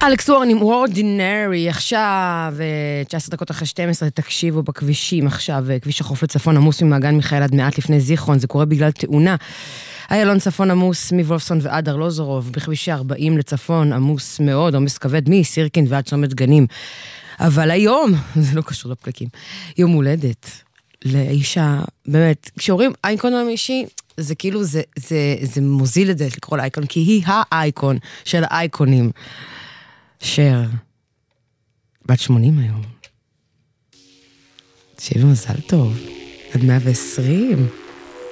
אלכס וורן עם Ordinary, עכשיו, 19 דקות אחרי 12, תקשיבו בכבישים, עכשיו, כביש החוף לצפון עמוס ממעגן מיכאל עד מעט לפני זיכרון, זה קורה בגלל תאונה. איילון צפון עמוס מוולפסון ועד ארלוזורוב, בכבישי 40 לצפון עמוס מאוד, עומס כבד מסירקין ועד צומת גנים. אבל היום, זה לא קשור לפקקים, יום הולדת לאישה, באמת, כשאומרים אייקון האישי, זה כאילו, זה מוזיל את זה לקרוא לאייקון, כי היא האייקון של האייקונים. שר, בת 80 היום. שיהיה מזל טוב, עד 120.